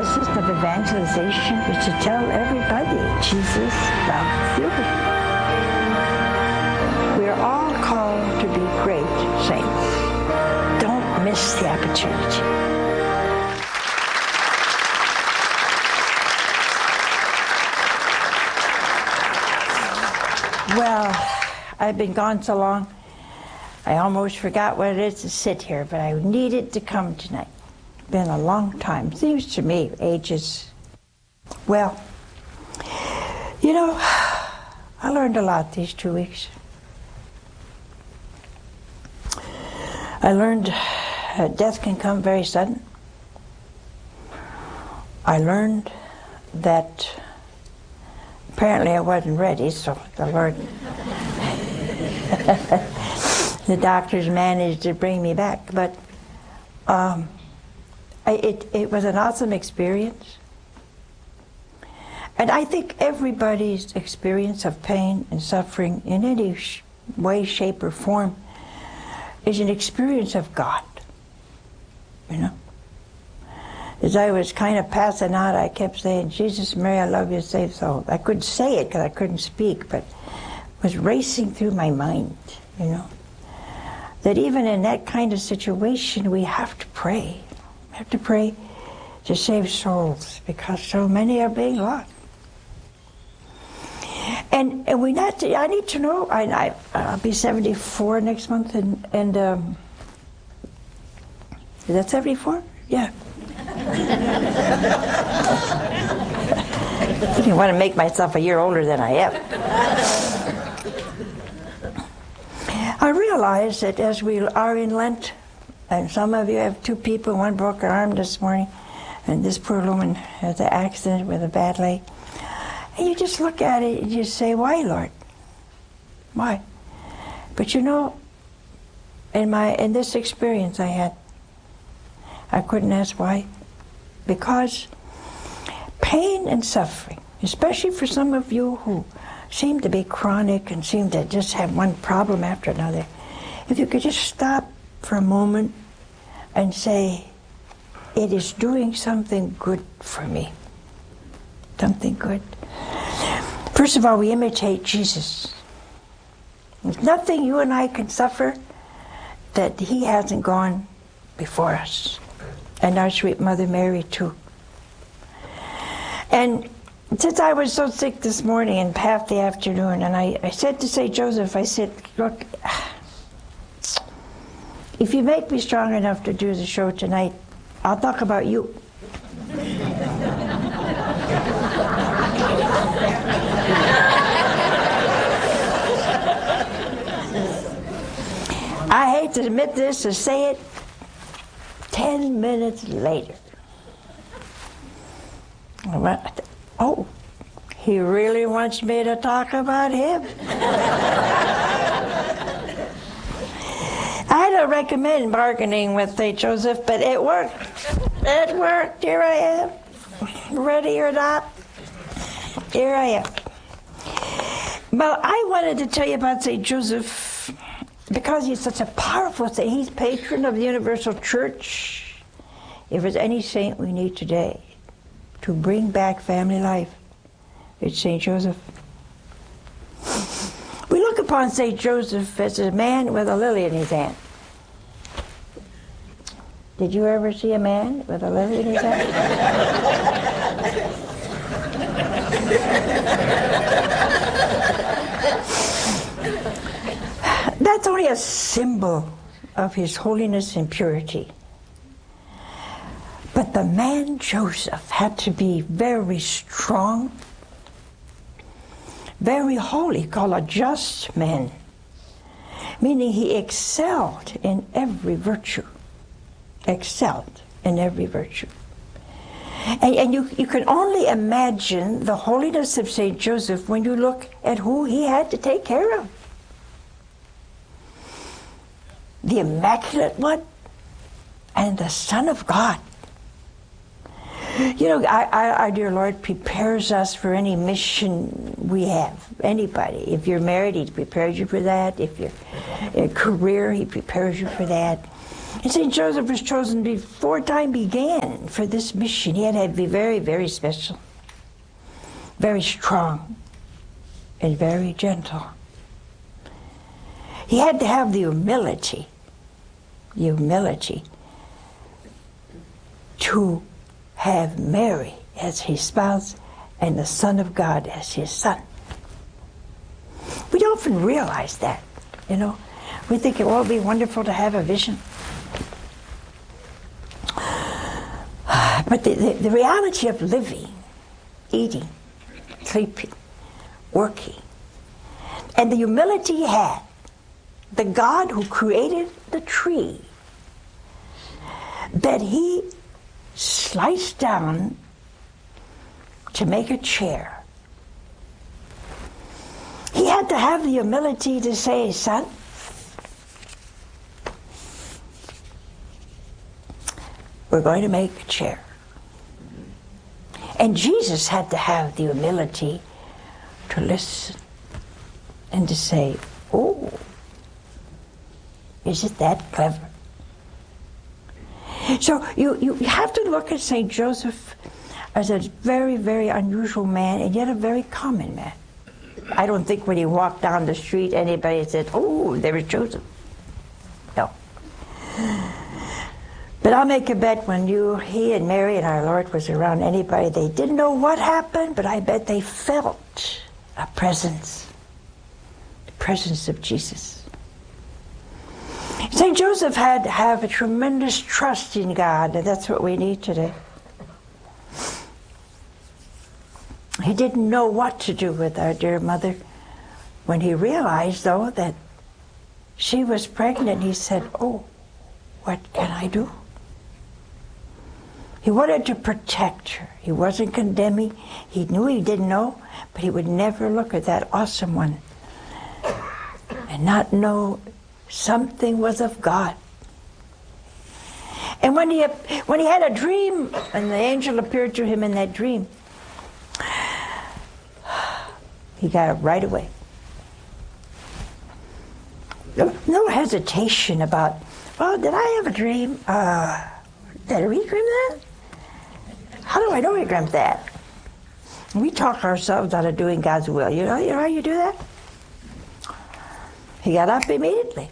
essence of evangelization is to tell everybody Jesus loves you. We're all called to be great saints. Don't miss the opportunity. Well, I've been gone so long, I almost forgot what it is to sit here, but I needed to come tonight. Been a long time. Seems to me, ages. Well, you know, I learned a lot these 2 weeks. I learned death can come very sudden. I learned that apparently I wasn't ready, so the Lord, the doctors managed to bring me back. But it was an awesome experience. And I think everybody's experience of pain and suffering in any way, shape, or form is an experience of God, you know. As I was kind of passing out, I kept saying, Jesus, Mary, I love you, save soul. I couldn't say it because I couldn't speak, but it was racing through my mind, you know. That even in that kind of situation, we have to pray. We have to pray to save souls because so many are being lost. And we not to, I need to know, I'll be 74 next month, and is that 74? Yeah. I didn't want to make myself a year older than I am. I realize that as we are in Lent, and some of you have 2 people, one broke her arm this morning, and this poor woman has an accident with a bad leg. And you just look at it and you say, why, Lord? Why? But you know, in this experience I had, I couldn't ask why. Because pain and suffering, especially for some of you who seem to be chronic and seem to just have one problem after another, if you could just stop for a moment and say, it is doing something good for me. Something good. First of all, we imitate Jesus. There's nothing you and I can suffer that he hasn't gone before us. And our sweet Mother Mary, too. And since I was so sick this morning and half the afternoon, and I said to St. Joseph, I said, look, if you make me strong enough to do the show tonight, I'll talk about you. I hate to admit this, to say it, 10 minutes later. Oh, he really wants me to talk about him? I don't recommend bargaining with St. Joseph, but it worked. It worked. Here I am. Ready or not, here I am. Well, I wanted to tell you about St. Joseph because he's such a powerful saint. He's patron of the Universal Church. If there's any saint we need today to bring back family life, it's St. Joseph. We look upon St. Joseph as a man with a lily in his hand. Did you ever see a man with a lily in his hand? That's only a symbol of his holiness and purity. But the man Joseph had to be very strong, very holy, called a just man, meaning he excelled in every virtue. Excelled in every virtue. And you can only imagine the holiness of St. Joseph when you look at who he had to take care of. The Immaculate One and the Son of God. You know, our dear Lord prepares us for any mission we have. Anybody. If you're married, he prepares you for that. If you're in a career, he prepares you for that. And St. Joseph was chosen before time began for this mission. He had to be very, very special, very strong, and very gentle. He had to have the humility to have Mary as his spouse and the Son of God as his son. We don't often realize that, you know. We think it will be wonderful to have a vision. But the reality of living, eating, sleeping, working, and the humility he had, the God who created the tree, that he sliced down to make a chair. He had to have the humility to say, son, we're going to make a chair. And Jesus had to have the humility to listen and to say, oh, is it that clever? So you have to look at St. Joseph as a very, very unusual man, and yet a very common man. I don't think when he walked down the street anybody said, oh, there is Joseph. No. But I'll make a bet when he and Mary and our Lord was around anybody, they didn't know what happened, but I bet they felt a presence. The presence of Jesus. St. Joseph had to have a tremendous trust in God, and that's what we need today. He didn't know what to do with our dear mother. When he realized, though, that she was pregnant, he said, oh, what can I do? He wanted to protect her. He wasn't condemning. He knew he didn't know, but he would never look at that awesome one and not know something was of God. And when he had a dream, and the angel appeared to him in that dream, he got it right away. No hesitation about, well, did I have a dream? Did I dream that? How do I know I dreamt that? We talk ourselves out of doing God's will. You know how you do that? He got up immediately.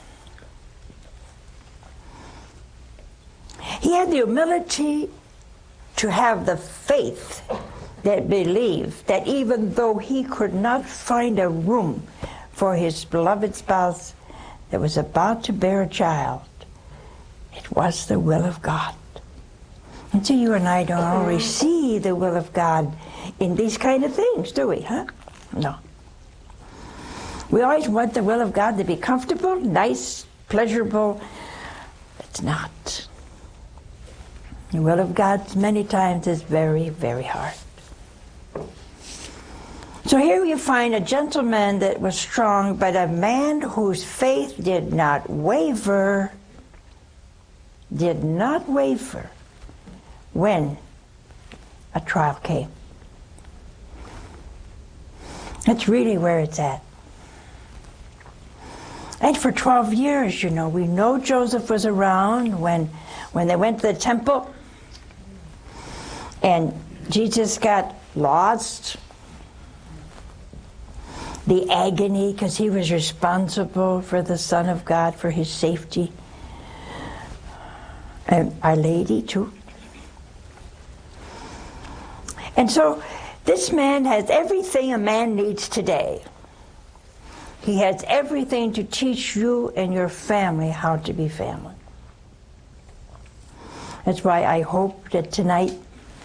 He had the humility to have the faith that believed that even though he could not find a room for his beloved spouse that was about to bear a child, it was the will of God. And so you and I don't always see the will of God in these kind of things, do we, huh? No. We always want the will of God to be comfortable, nice, pleasurable. It's not. The will of God many times is very, very hard. So here you find a gentleman that was strong, but a man whose faith did not waver when a trial came. That's really where it's at. And for 12 years, you know, we know Joseph was around when they went to the temple and Jesus got lost. The agony, because he was responsible for the Son of God, for his safety. And Our Lady, too. And so, this man has everything a man needs today. He has everything to teach you and your family how to be family. That's why I hope that tonight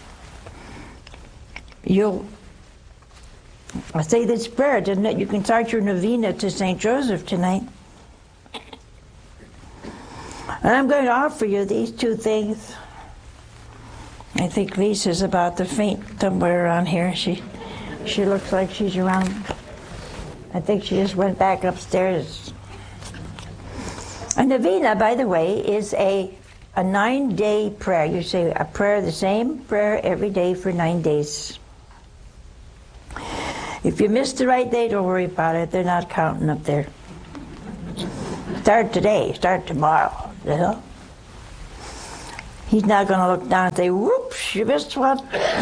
I'll say this prayer, doesn't it? You can start your novena to St. Joseph tonight. And I'm going to offer you these two things. I think Lisa's about to faint somewhere around here. She looks like she's around. I think she just went back upstairs. A novena, by the way, is a 9-day prayer. You say a prayer, the same prayer every day for 9 days. If you missed the right day, don't worry about it. They're not counting up there. Start today, start tomorrow, you know? He's not going to look down and say, whoops, you missed one.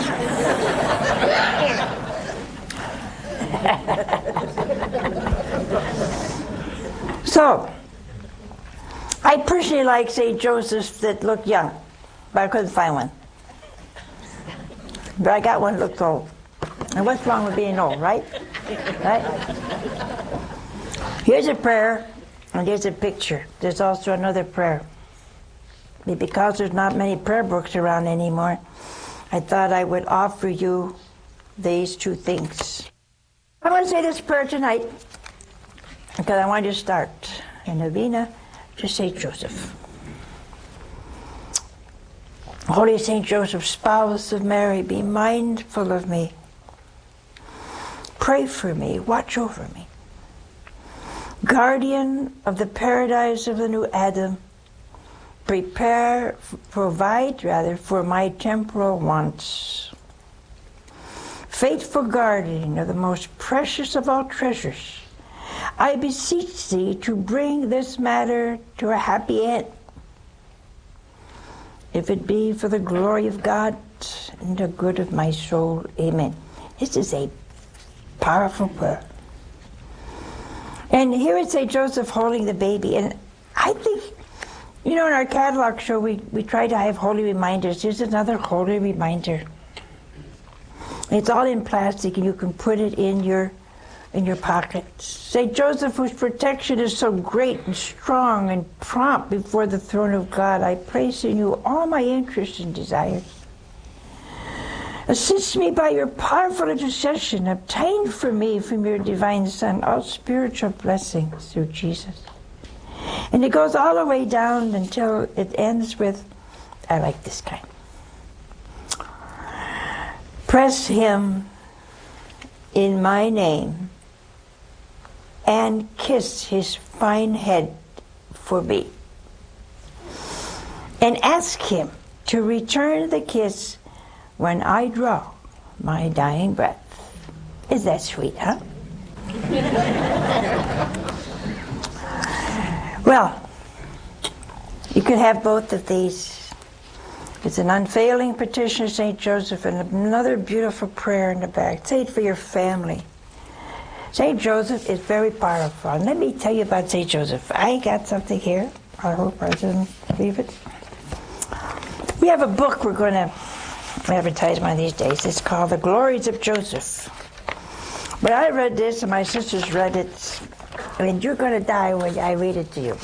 So, I personally like St. Joseph's that look young, but I couldn't find one. But I got one that looked old. And what's wrong with being old, right? Right? Here's a prayer, and here's a picture. There's also another prayer. Because there's not many prayer books around anymore, I thought I would offer you these two things. I want to say this prayer tonight because I want to start a novena to St. Joseph. Holy St. Joseph, spouse of Mary, be mindful of me. Pray for me, watch over me. Guardian of the paradise of the new Adam, provide for my temporal wants. Faithful guardian of the most precious of all treasures, I beseech thee to bring this matter to a happy end. If it be for the glory of God and the good of my soul, amen. This is a powerful prayer. And here is St. Joseph holding the baby. And I think, you know, in our catalog show, we try to have holy reminders. Here's another holy reminder. It's all in plastic, and you can put it in your pocket. St. Joseph, whose protection is so great and strong and prompt before the throne of God, I place in you all my interests and desires. Assist me by your powerful intercession. Obtain for me from your divine Son all spiritual blessings through Jesus. And it goes all the way down until it ends with, I like this kind. Press him in my name and kiss his fine head for me. And ask him to return the kiss when I draw my dying breath. Is that sweet, huh? Well, you could have both of these. It's an unfailing petition of St. Joseph and another beautiful prayer in the back. Say it for your family. St. Joseph is very powerful. And let me tell you about St. Joseph. I got something here. I hope I didn't leave it. We have a book we're going to advertise one of these days. It's called The Glories of Joseph. But I read this and my sisters read it. And you're going to die when I read it to you.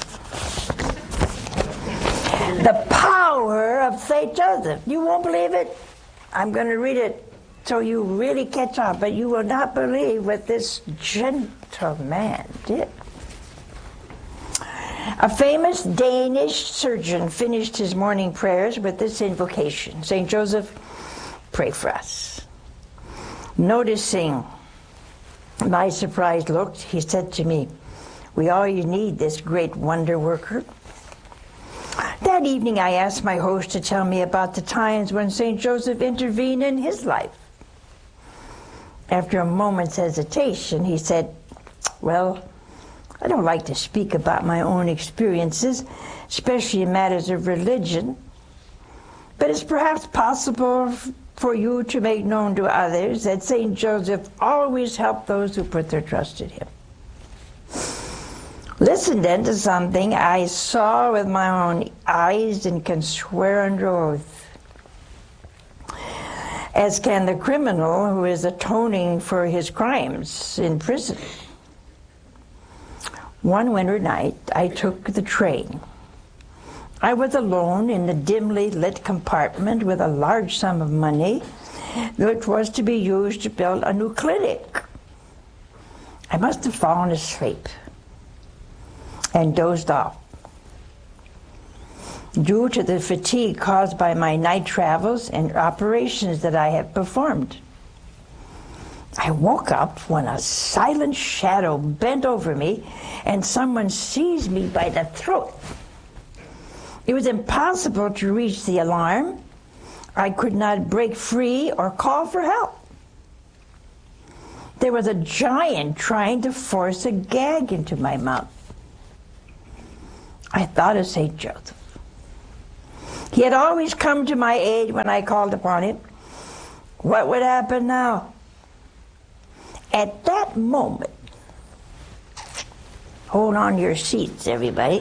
The power of St. Joseph. You won't believe it. I'm going to read it so you really catch on. But you will not believe what this gentleman did. A famous Danish surgeon finished his morning prayers with this invocation. St. Joseph, pray for us. Noticing my surprised look, he said to me, we all need this great wonder worker. That evening I asked my host to tell me about the times when St. Joseph intervened in his life. After a moment's hesitation, he said, well, I don't like to speak about my own experiences, especially in matters of religion, but it's perhaps possible for you to make known to others that St. Joseph always helped those who put their trust in him. Listen then to something I saw with my own eyes and can swear under oath, as can the criminal who is atoning for his crimes in prison. One winter night, I took the train. I was alone in the dimly lit compartment with a large sum of money which was to be used to build a new clinic. I must have fallen asleep and dozed off. Due to the fatigue caused by my night travels and operations that I have performed. I woke up when a silent shadow bent over me and someone seized me by the throat. It was impossible to reach the alarm. I could not break free or call for help. There was a giant trying to force a gag into my mouth. I thought of St. Joseph. He had always come to my aid when I called upon him. What would happen now? At that moment, hold on to your seats, everybody.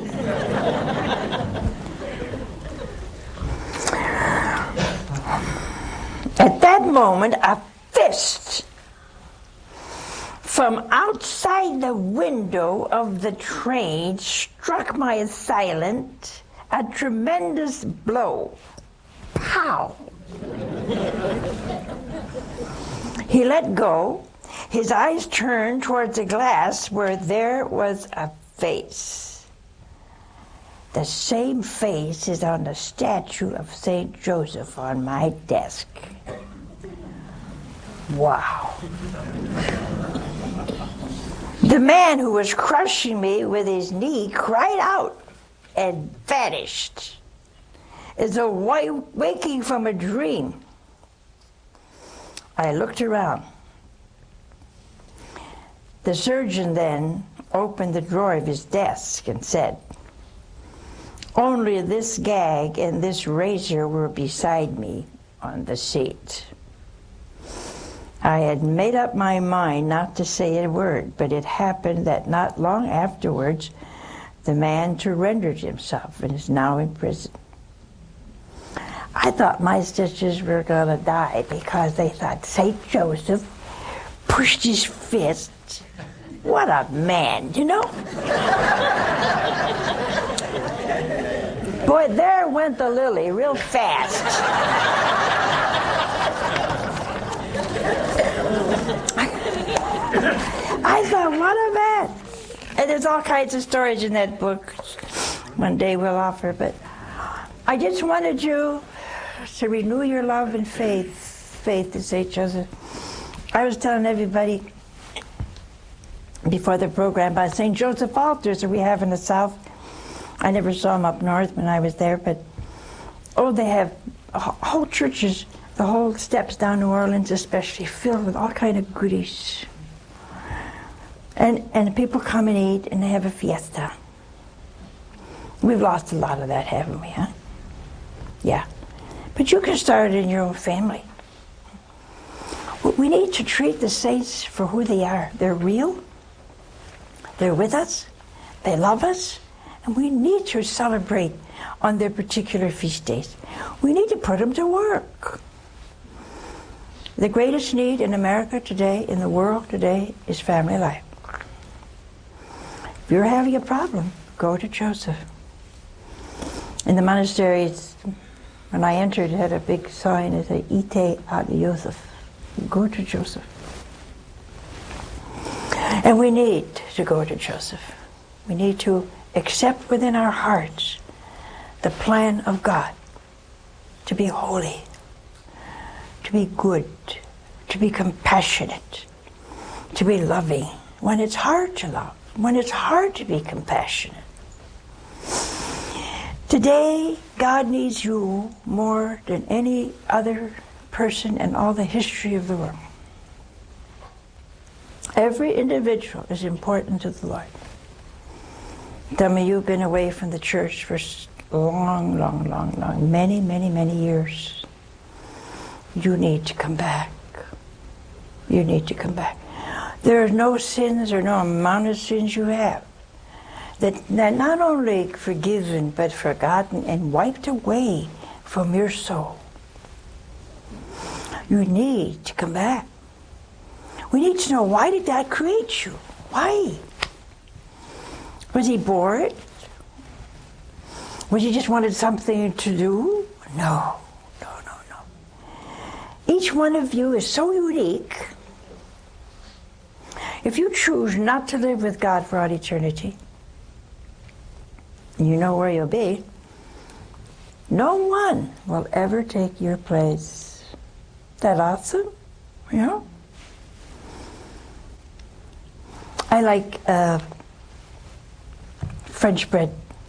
At that moment, a fist from outside the window of the train struck my assailant a tremendous blow. Pow! He let go. His eyes turned towards the glass where there was a face. The same face is on the statue of St. Joseph on my desk. Wow. The man who was crushing me with his knee cried out and vanished, as though waking from a dream. I looked around. The surgeon then opened the drawer of his desk and said, "Only this gag and this razor were beside me on the seat." I had made up my mind not to say a word, but it happened that not long afterwards, the man surrendered himself and is now in prison. I thought my sisters were going to die because they thought St. Joseph pushed his fist. What a man, you know? Boy, there went the lily real fast. I thought, what a man. And there's all kinds of stories in that book. One day we'll offer, but I just wanted you to renew your love and faith to St. Joseph. I was telling everybody before the program about St. Joseph altars that we have in the South. I never saw them up north when I was there, but they have whole churches, the whole steps down New Orleans especially, filled with all kind of goodies. And people come and eat and they have a fiesta. We've lost a lot of that, haven't we, huh? Yeah. But you can start it in your own family. We need to treat the saints for who they are. They're real. They're with us. They love us. And we need to celebrate on their particular feast days. We need to put them to work. The greatest need in America today, in the world today, is family life. If you're having a problem, go to Joseph. In the monasteries, when I entered, it had a big sign that said, "Ite ad Joseph." Go to Joseph. And we need to go to Joseph. We need to accept within our hearts the plan of God to be holy, to be good, to be compassionate, to be loving, when it's hard to love, when it's hard to be compassionate. Today, God needs you more than any other person in all the history of the world. Every individual is important to the Lord. Some of you have been away from the church for long, many years. You need to come back. You need to come back. There are no sins or no amount of sins you have that not only forgiven but forgotten and wiped away from your soul. You need to come back. We need to know, why did God create you? Why? Was he bored? Was he just wanted something to do? No. Each one of you is so unique. If you choose not to live with God for all eternity, you know where you'll be. No one will ever take your place. Is that awesome? You know? I like French bread.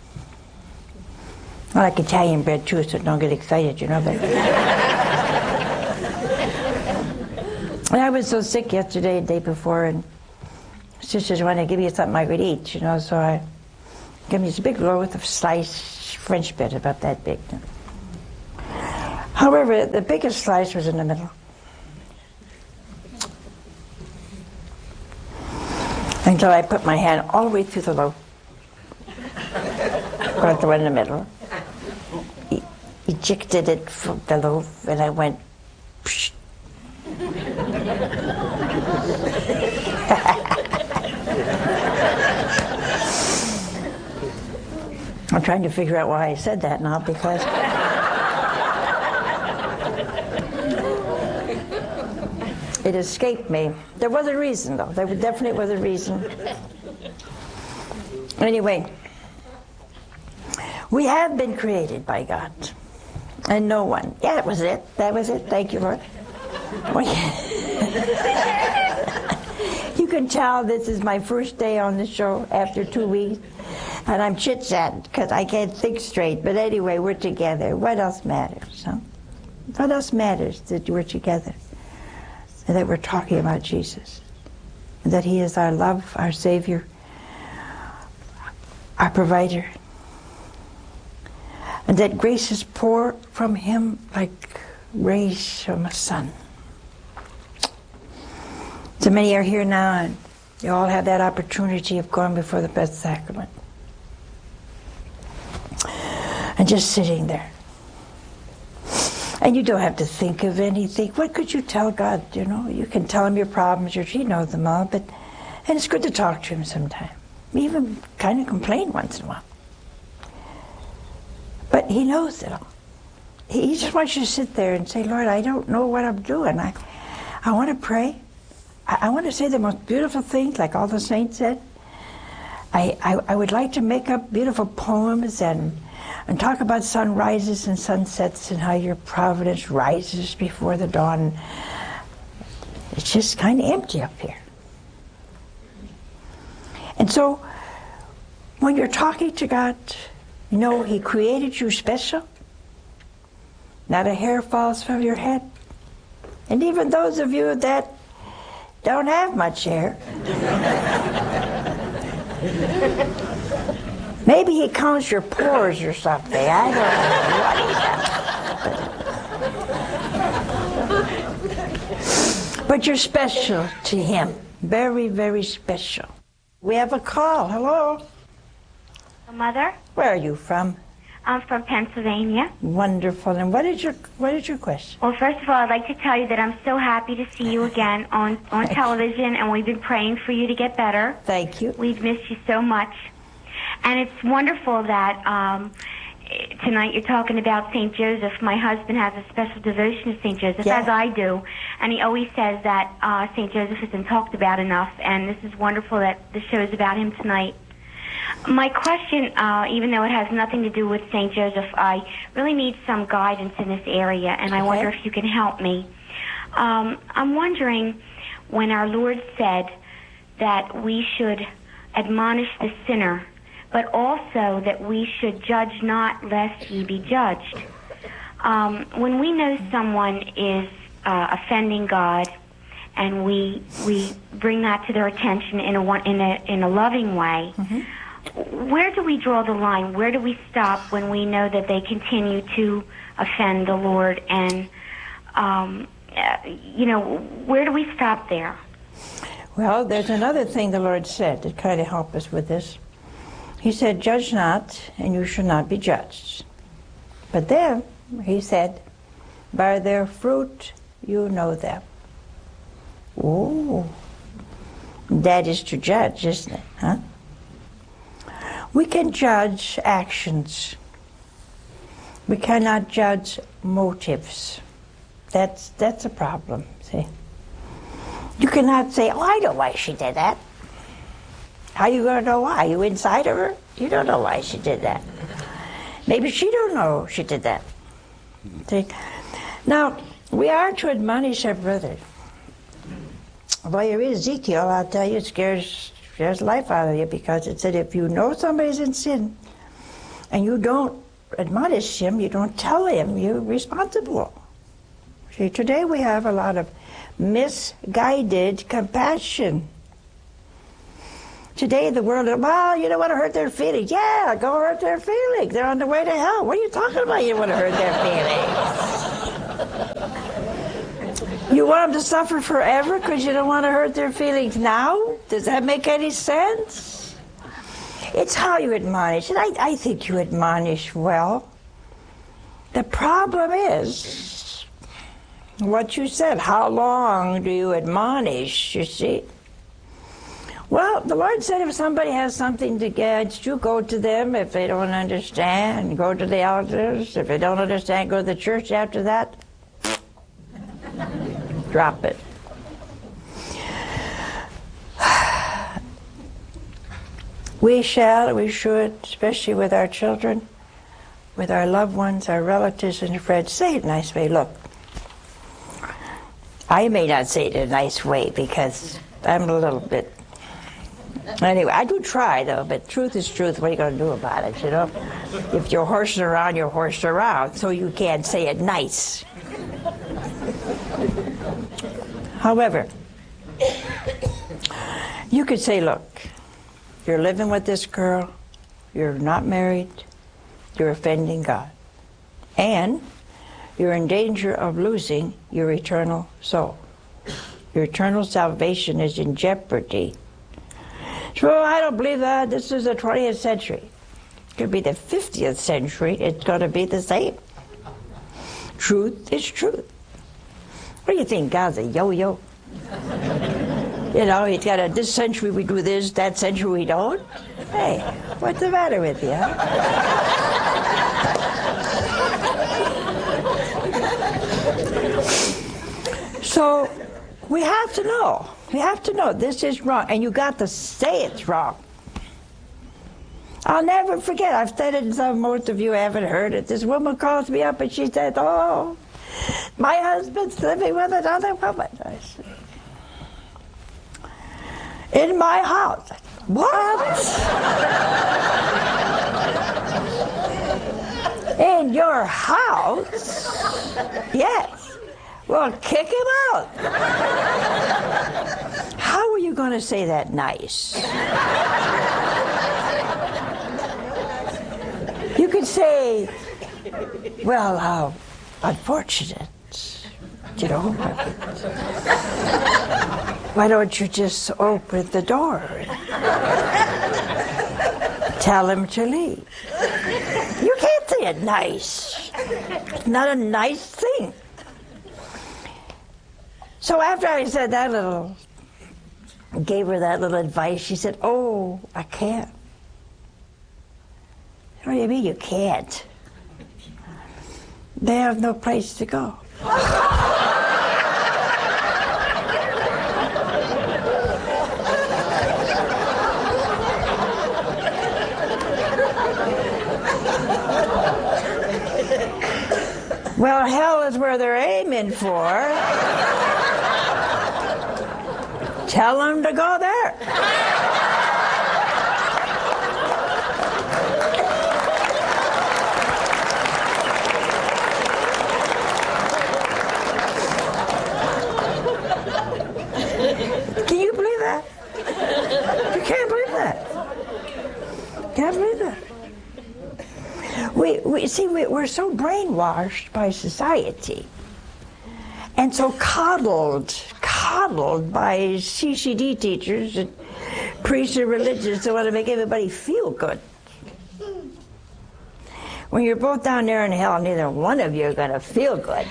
I like Italian bread too, so don't get excited, you know. But and I was so sick yesterday, the day before, and sisters wanted to give me something I could eat, you know, so I gave me this big loaf of sliced French bread, about that big. However, the biggest slice was in the middle. Until I put my hand all the way through the loaf. Got the one in the middle. Ejected it from the loaf, and I went, psh. I'm trying to figure out why I said that now, because it escaped me. There was a reason, though. There definitely was a reason. Anyway, we have been created by God. And no one. Yeah, that was it. That was it. Thank you, Lord. You can tell this is my first day on the show after 2 weeks. And I'm chit-chatting because I can't think straight. But anyway, we're together. What else matters? Huh? What else matters that we're together? And that we're talking about Jesus. And that He is our love, our Savior, our provider. And that grace is poured from Him like rays from a sun. So many are here now, and you all have that opportunity of going before the Blessed Sacrament. And just sitting there. And you don't have to think of anything. What could you tell God? You know, you can tell Him your problems. He knows them all. And it's good to talk to Him sometime. Even kind of complain once in a while. But He knows it all. He just wants you to sit there and say, Lord, I don't know what I'm doing. I want to pray. I want to say the most beautiful things, like all the saints said. I would like to make up beautiful poems and talk about sunrises and sunsets and how your providence rises before the dawn. It's just kind of empty up here. And so, when you're talking to God, you know He created you special. Not a hair falls from your head. And even those of you that don't have much hair, maybe He counts your pores or something. I don't know what He's done. But you're special to Him. Very, very special. We have a call. Hello. Mother? Where are you from? I'm from Pennsylvania. Wonderful. And what is your question? Well, first of all, I'd like to tell you that I'm so happy to see you again on television, and we've been praying for you to get better. Thank you. We've missed you so much. And it's wonderful that tonight you're talking about St. Joseph. My husband has a special devotion to St. Joseph, as I do. And he always says that St. Joseph isn't talked about enough, and this is wonderful that the show is about him tonight. My question, even though it has nothing to do with St. Joseph, I really need some guidance in this area, and I wonder if you can help me. I'm wondering, when our Lord said that we should admonish the sinner, but also that we should judge not lest ye be judged. When we know someone is offending God, and we bring that to their attention in a loving way, where do we draw the line? Where do we stop when we know that they continue to offend the Lord? And where do we stop there? Well, there's another thing the Lord said that kind of helped us with this. He said, judge not, and you shall not be judged. But then, He said, by their fruit you know them. Oh, that is to judge, isn't it? Huh? We can judge actions. We cannot judge motives. That's a problem, see? You cannot say, oh, I know why she did that. How are you going to know why? You inside of her? You don't know why she did that. Maybe she don't know she did that. See? Now, we are to admonish our brother. Boy, you read Ezekiel, I'll tell you, it scares life out of you, because it said if you know somebody's in sin and you don't admonish him, you don't tell him, you're responsible. See, today we have a lot of misguided compassion. Today the world, well, you don't want to hurt their feelings. Yeah, go hurt their feelings. They're on the way to hell. What are you talking about? You don't want to hurt their feelings. You want them to suffer forever because you don't want to hurt their feelings now? Does that make any sense? It's how you admonish. And I think you admonish well. The problem is what you said. How long do you admonish, you see? Well, the Lord said if somebody has something against you, go to them. If they don't understand, go to the elders. If they don't understand, go to the church after that. Drop it. We should, especially with our children, with our loved ones, our relatives and friends, say it in a nice way. Look, I may not say it in a nice way because I'm a little bit... Anyway, I do try, though, but truth is truth. What are you going to do about it, you know? If you're horsing around, you're horsing around, so you can't say it nice. However, you could say, look, you're living with this girl, you're not married, you're offending God, and you're in danger of losing your eternal soul. Your eternal salvation is in jeopardy. So I don't believe that. This is the 20th century. It could be the 50th century. It's going to be the same. Truth is truth. What do you think? God's a yo-yo? You know, he's got this century we do this, that century we don't. Hey, what's the matter with you? Huh? So we have to know. We have to know this is wrong, and you got to say it's wrong. I'll never forget. I've said it, and most of you haven't heard it. This woman calls me up and she said, "Oh, my husband's living with another woman." I said, "In my house." What? In your house? Yes. Well, kick him out. How are you going to say that nice? You could say, well, how unfortunate, you know. Why don't you just open the door and tell him to leave? You can't say it nice. It's not a nice thing. So after I said that gave her that little advice, she said, "Oh, I can't." What do you mean you can't? They have no place to go. Well, hell is where they're aiming for. Tell them to go there. Can you believe that? You can't believe that. Can't believe that. We're so brainwashed by society and so coddled by CCD teachers and priests and religions that want to make everybody feel good. When you're both down there in hell, neither one of you are going to feel good.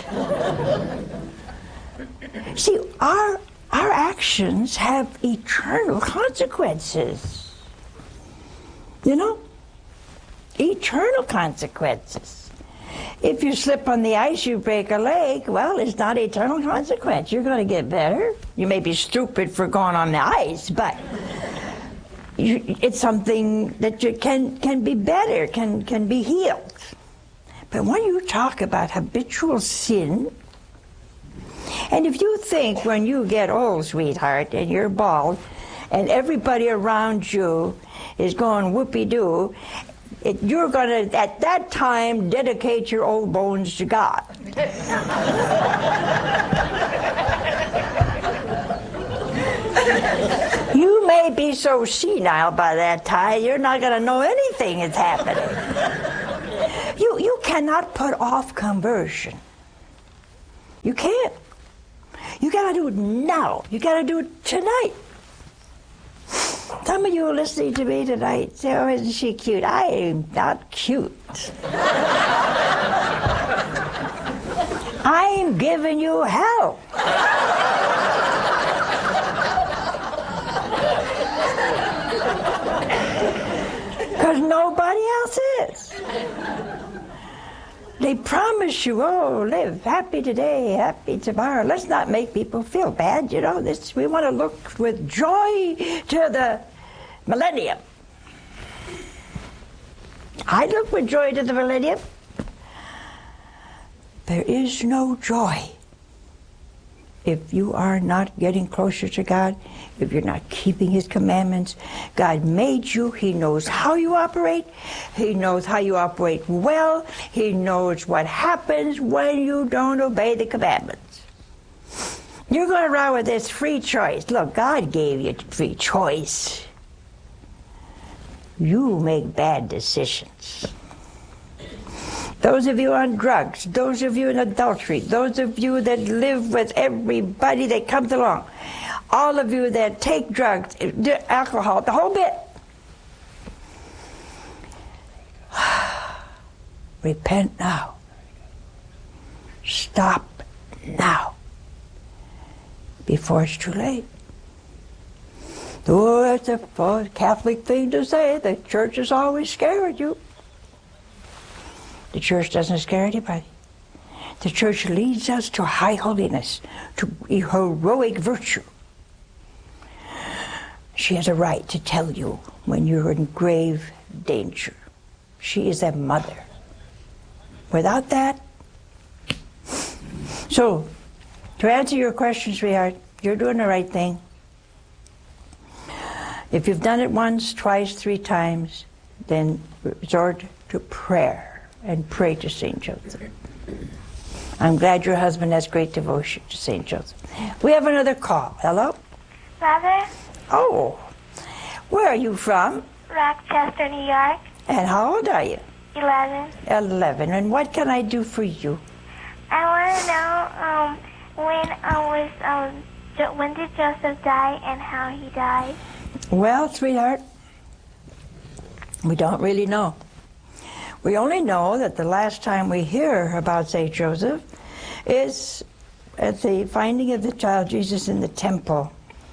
See, our actions have eternal consequences. You know? Eternal consequences. If you slip on the ice, you break a leg, well, it's not eternal consequence. You're going to get better. You may be stupid for going on the ice, but it's something that you can be better, can be healed. But when you talk about habitual sin, and if you think when you get old, sweetheart, and you're bald, and everybody around you is going whoopee-doo, you're going to, at that time, dedicate your old bones to God. You may be so senile by that time, you're not going to know anything is happening. You cannot put off conversion. You can't. You got to do it now. You got to do it tonight. Some of you listening to me tonight say, oh, isn't she cute? I am not cute. I'm giving you hell. Because nobody else is. They promise you, oh, live happy today, happy tomorrow. Let's not make people feel bad, you know. We want to look with joy to the millennium. I look with joy to the millennium. There is no joy if you are not getting closer to God, if you're not keeping His commandments. God made you. He knows how you operate. He knows how you operate well. He knows what happens when you don't obey the commandments. You're going around with this free choice. Look, God gave you free choice. You make bad decisions. Those of you on drugs, those of you in adultery, those of you that live with everybody that comes along, all of you that take drugs, alcohol, the whole bit. Repent now. Stop now. Before it's too late. Oh, that's a Catholic thing to say. The church is always scared you. The church doesn't scare anybody. The church leads us to high holiness, to heroic virtue. She has a right to tell you when you're in grave danger. She is a mother. Without that, so to answer your question, sweetheart, you're doing the right thing. If you've done it once, twice, 3 times, then resort to prayer. And pray to St. Joseph. I'm glad your husband has great devotion to St. Joseph. We have another call. Hello? Mother? Oh. Where are you from? Rochester, New York. And how old are you? 11. 11. And what can I do for you? I want to know when did Joseph die and how he died? Well, sweetheart, we don't really know. We only know that the last time we hear about St. Joseph is at the finding of the child Jesus in the temple.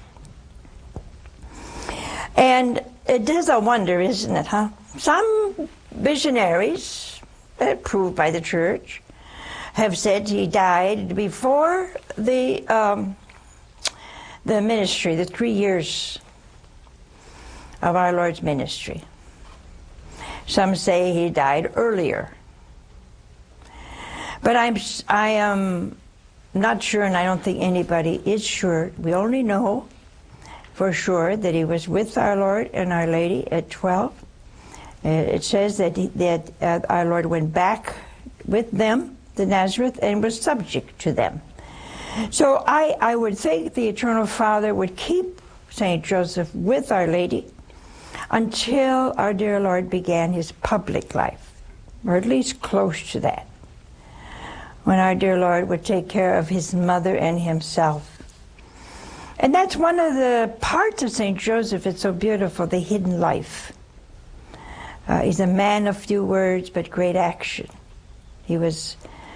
And it is a wonder, isn't it, huh? Some visionaries, proved by the church, have said he died before the ministry, the 3 years of our Lord's ministry. Some say he died earlier. But I am not sure, and I don't think anybody is sure. We only know for sure that he was with our Lord and Our Lady at 12. It says that our Lord went back with them to Nazareth and was subject to them. So I would think the Eternal Father would keep St. Joseph with Our Lady until our dear Lord began his public life, or at least close to that, when our dear Lord would take care of his mother and himself. And that's one of the parts of St. Joseph. It's so beautiful, the hidden life. He's a man of few words, but great action. He was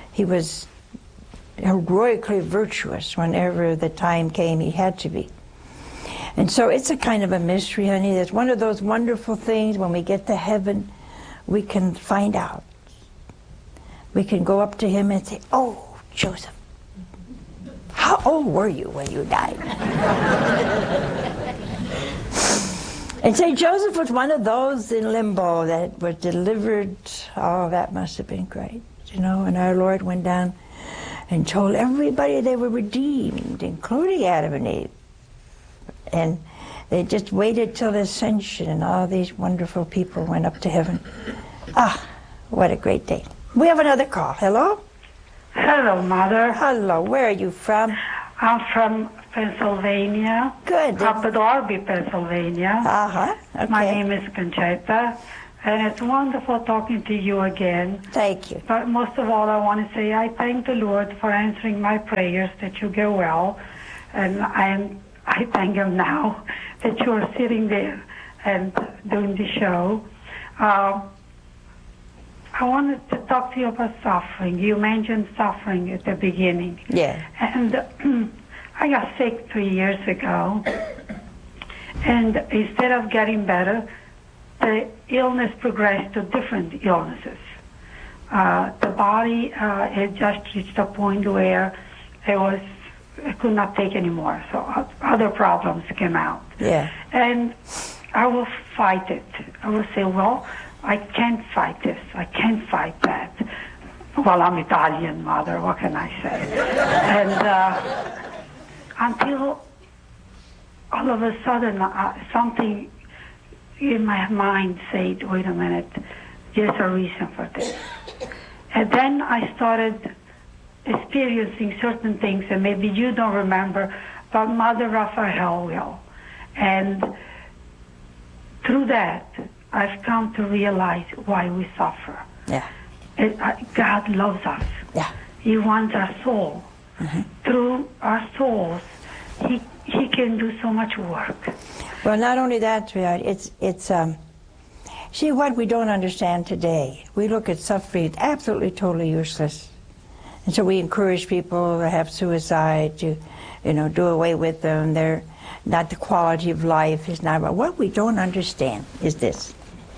heroically virtuous whenever the time came he had to be. And so it's a kind of a mystery, honey. It's one of those wonderful things when we get to heaven, we can find out. We can go up to him and say, oh, Joseph, how old were you when you died? And St. Joseph was one of those in limbo that were delivered. Oh, that must have been great, you know. And our Lord went down and told everybody they were redeemed, including Adam and Eve. And they just waited till the ascension, and all these wonderful people went up to heaven. Ah, what a great day. We have another call. Hello? Hello, Mother. Hello. Where are you from? I'm from Pennsylvania. Good. Upper Darby, Pennsylvania. Uh-huh. Okay. My name is Conchita, And it's wonderful talking to you again. Thank you. But most of all, I want to say I thank the Lord for answering my prayers that you get well. And I thank Him now that you are sitting there and doing the show. I wanted to talk to you about suffering. You mentioned suffering at the beginning. Yeah. And I got sick 3 years ago. And instead of getting better, the illness progressed to different illnesses. The body, it just reached a point where it could not take anymore. So other problems came out. Yeah. And I will fight it. I will say, well, I can't fight this. I can't fight that. Well, I'm Italian, Mother. What can I say? And until all of a sudden something in my mind said, wait a minute, there's a reason for this. And then I started experiencing certain things, and maybe you don't remember, but Mother Raphael will. And through that, I've come to realize why we suffer. Yeah. God loves us. Yeah. He wants our soul. Mm-hmm. Through our souls, He can do so much work. Well, not only that, sweetheart, see what we don't understand today. We look at suffering as absolutely totally useless. And so we encourage people to have suicide, to, do away with them. They're not the quality of life is not about. What we don't understand is this.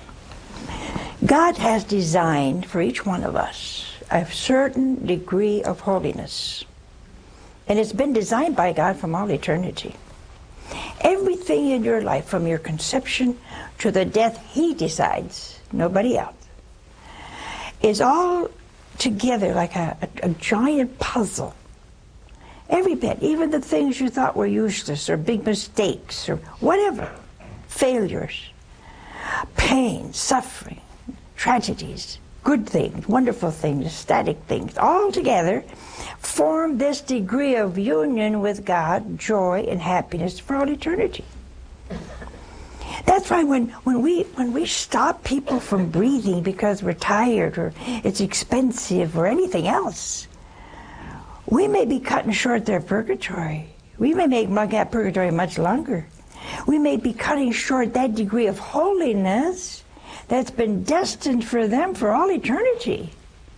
God has designed for each one of us a certain degree of holiness. And it's been designed by God from all eternity. Everything in your life, from your conception to the death He decides, nobody else, is all together like a giant puzzle. Every bit, even the things you thought were useless or big mistakes or whatever, failures, pain, suffering, tragedies, good things, wonderful things, ecstatic things, all together form this degree of union with God, joy and happiness for all eternity. That's why when we stop people from breathing because we're tired or it's expensive or anything else, we may be cutting short their purgatory. We may make that purgatory much longer. We may be cutting short that degree of holiness that's been destined for them for all eternity.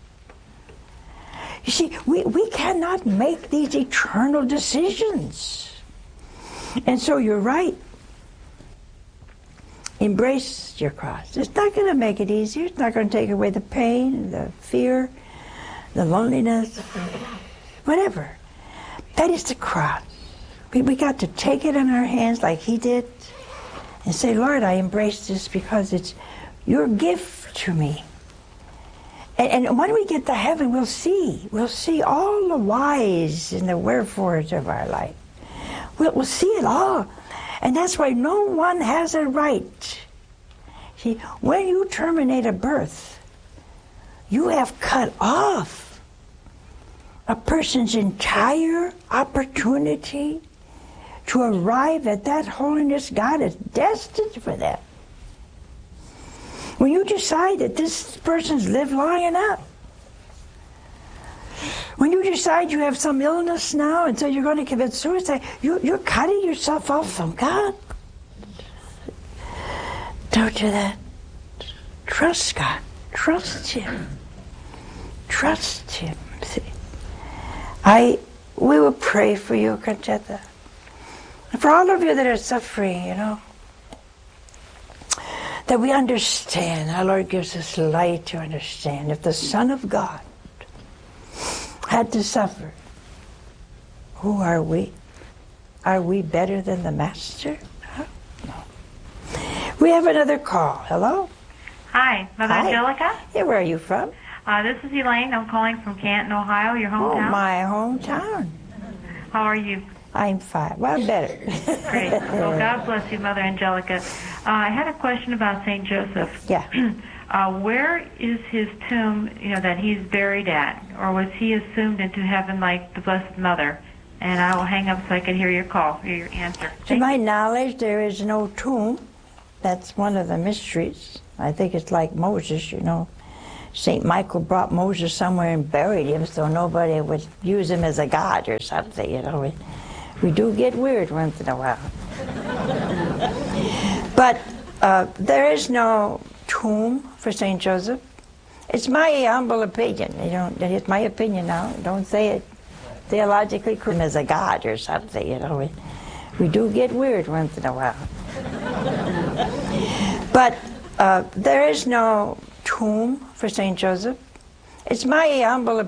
You see, we cannot make these eternal decisions. And so you're right. Embrace your cross. It's not going to make it easier. It's not going to take away the pain, the fear, the loneliness, whatever. That is the cross. We got to take it in our hands like He did and say, Lord, I embrace this because it's your gift to me. And when we get to heaven, we'll see all the whys and the wherefores of our life. We'll see it all. And that's why no one has a right. See, when you terminate a birth, you have cut off a person's entire opportunity to arrive at that holiness God has destined for them. When you decide that this person's lived long enough, when you decide you have some illness now and so you're going to commit suicide, you're cutting yourself off from God. Don't do that. Trust God. Trust Him. Trust Him. See, we will pray for you, Conchetta. And for all of you that are suffering, that we understand. Our Lord gives us light to understand. If the Son of God had to suffer, who are we? Are we better than the Master? Huh? No. We have another call. Hello? Hi, Mother Hi. Angelica. Yeah, where are you from? This is Elaine. I'm calling from Canton, Ohio, your hometown. Oh, my hometown. How are you? I'm fine. Well, better. Great. Well, God bless you, Mother Angelica. I had a question about St. Joseph. Yeah. Where is his tomb, that he's buried at? Or was he assumed into heaven like the Blessed Mother? And I will hang up so I can hear your call, hear your answer. To my knowledge, there is no tomb That's one of the mysteries. I think it's like Moses, you know. St. Michael brought Moses somewhere and buried him so nobody would use him as a god or something, you know. We do get weird once in a while. But there is no tomb for St. Joseph. It's my humble opinion. It's my opinion now. Don't say it theologically correct as a god or something, you know. We do get weird once in a while. But there is no tomb for St. Joseph. It's my humble opinion.